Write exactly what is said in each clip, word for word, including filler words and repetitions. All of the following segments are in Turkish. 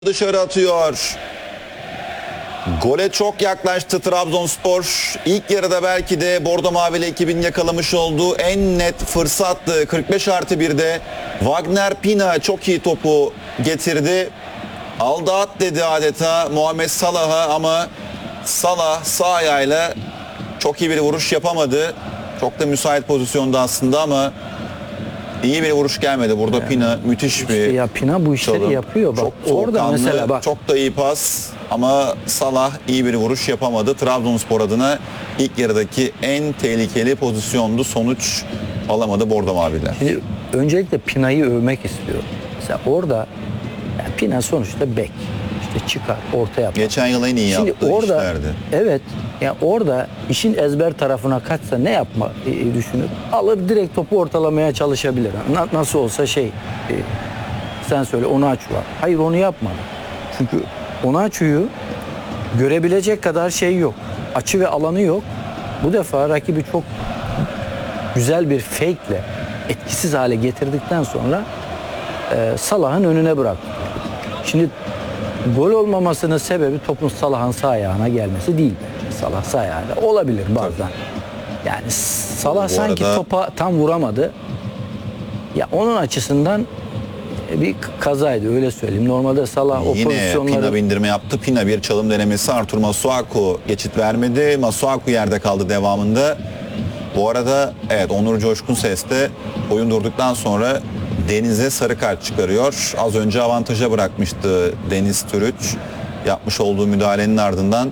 Dışarı atıyor. Gole çok yaklaştı Trabzonspor. İlk yarıda belki de Bordo Mavili ekibin yakalamış olduğu en net fırsattı. kırk beş artı birde Wagner Pina çok iyi topu getirdi. Aldı at dedi adeta Muhammed Salah'a ama Salah sağ ayağıyla çok iyi bir vuruş yapamadı. Çok da müsait pozisyonda aslında ama İyi bir vuruş gelmedi. Burada yani, Pina müthiş işte bir ya Pina bu işleri çalım. yapıyor. Bak Çok orada mesela bak. Çok da iyi pas ama Salah iyi bir vuruş yapamadı. Trabzonspor adına ilk yarıdaki en tehlikeli pozisyondu. Sonuç alamadı Bordo Maviler. Şimdi öncelikle Pina'yı övmek istiyorum. Mesela orada yani Pina sonuçta bek. İşte çıkar, orta yapar. Geçen yıl en iyi Şimdi yaptığı orada, işlerdi. Evet. Yani orada işin ezber tarafına kaçsa ne yapma e, düşünür? Alır direkt topu ortalamaya çalışabilir. Na, nasıl olsa şey e, sen söyle Onaçu var. Hayır onu yapmadı. Çünkü Onaçu'yu görebilecek kadar şey yok. Açı ve alanı yok. Bu defa rakibi çok güzel bir fake'le etkisiz hale getirdikten sonra e, Salah'ın önüne bıraktı. Şimdi gol olmamasının sebebi topun Salah'ın sağ ayağına gelmesi değil. Salah sağ ayağıyla olabilir bazen. Yani Salah Bu sanki arada... topa tam vuramadı. Ya onun açısından bir kazaydı öyle söyleyeyim. Normalde Salah o Yine pozisyonları... Pina bindirme yaptı. Pina bir çalım denemesi. Artur Masuaku geçit vermedi. Masuaku yerde kaldı devamında. Bu arada evet Onur Coşkun Ses'te oyun durduktan sonra Deniz'e sarı kart çıkarıyor. Az önce avantaja bırakmıştı Deniz Türüç. Yapmış olduğu müdahalenin ardından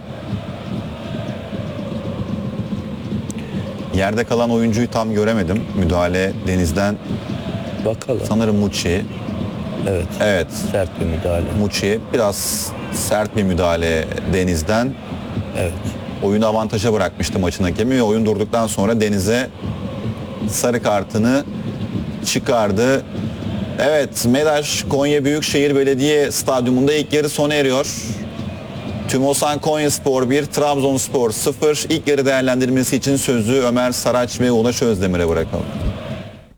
yerde kalan oyuncuyu tam göremedim. Müdahale Deniz'den. Bakalım. Sanırım Muçi. Evet. Evet. Sert bir müdahale. Muçi biraz sert bir müdahale Deniz'den. Evet. Oyunu avantaja bırakmıştı maçın hakemi. Oyun durduktan sonra Deniz'e sarı kartını çıkardı. Evet, Medaş Konya Büyükşehir Belediye Stadyumunda ilk yarı sona eriyor. Tümosan Konyaspor bir, Trabzonspor sıfır. İlk yarı değerlendirmesi için sözü Ömer Saraç ve Ulaş Özdemir'e bırakalım.